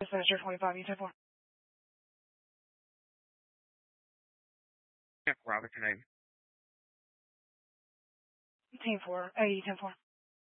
Finisher 25, you 10-4. Yeah, Robert, your name. Team 4, you 10-4.